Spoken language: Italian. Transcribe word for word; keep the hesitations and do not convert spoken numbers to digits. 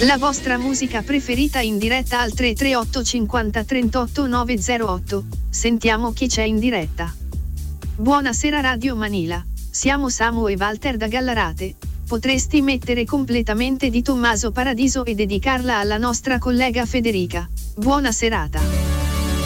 La vostra musica preferita in diretta al tre tre otto cinquanta trentotto nove zero otto. Sentiamo chi c'è in diretta. Buonasera Radio Manila, siamo Samu e Walter da Gallarate. Potresti mettere completamente di Tommaso Paradiso e dedicarla alla nostra collega Federica. Buona serata.